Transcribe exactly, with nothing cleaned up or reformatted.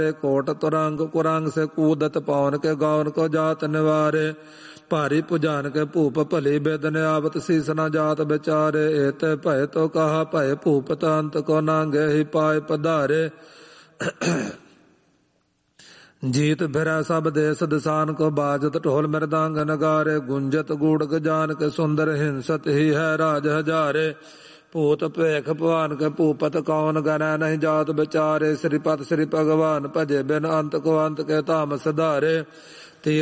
coat तुरंग कुरंग से कूदत पवन के गौन को जात निवारे भारी पुजान के भूप भली बेदन आवत शीस न जात बेचारे एत भय तो कहा भय भूपत अंत को नांगे ही पाए पधारे जीत फिरै सब देश दिसान को बाजत ढोल मृदंग नगारे गुंजत गूढ़ जान के सुंदर हिंसत ही है राज हजारे भूत भेख भवान के भूपत कौन गणै नहीं जात बेचारे श्रीपत श्री भगवान भजे बिन अंत को अंत के धाम सधारे